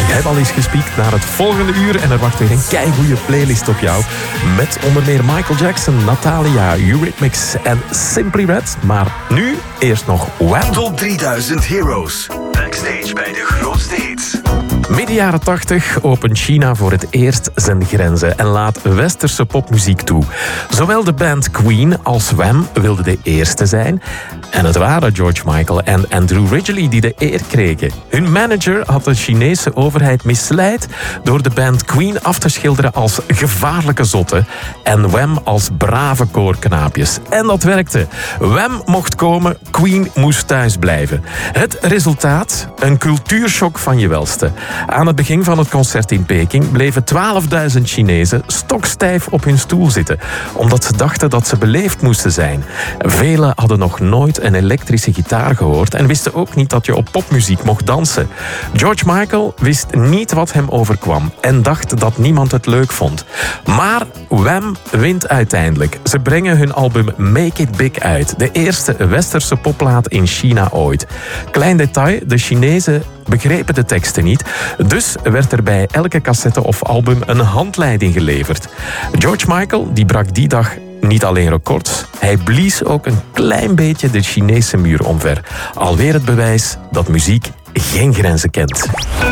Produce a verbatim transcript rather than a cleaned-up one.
Jij hebt al eens gespiekt naar het volgende uur en er wacht weer een keigoeie playlist op jou. Met onder meer Michael Jackson, Natalia, Eurythmics en Simply Red. Maar nu eerst nog Wham! Top drieduizend Heroes. Backstage bij de grootste hits. Midden jaren tachtig opent China voor het eerst zijn grenzen en laat westerse popmuziek toe. Zowel de band Queen als Wham wilden de eerste zijn. En het waren George Michael en Andrew Ridgeley die de eer kregen. Hun manager had de Chinese overheid misleid door de band Queen af te schilderen als gevaarlijke zotten en Wham als brave koorknaapjes. En dat werkte. Wham mocht komen, Queen moest thuis blijven. Het resultaat? Een cultuurshock van je welste. Aan het begin van het concert in Peking bleven twaalfduizend Chinezen stokstijf op hun stoel zitten, omdat ze dachten dat ze beleefd moesten zijn. Velen hadden nog nooit een elektrische gitaar gehoord en wisten ook niet dat je op popmuziek mocht dansen. George Michael wist niet wat hem overkwam en dacht dat niemand het leuk vond. Maar Wham wint uiteindelijk. Ze brengen hun album Make It Big uit, de eerste westerse popplaat in China ooit. Klein detail, de Chinezen begrepen de teksten niet, dus werd er bij elke cassette of album een handleiding geleverd. George Michael die brak die dag niet alleen records, hij blies ook een klein beetje de Chinese muur omver. Alweer het bewijs dat muziek geen grenzen kent.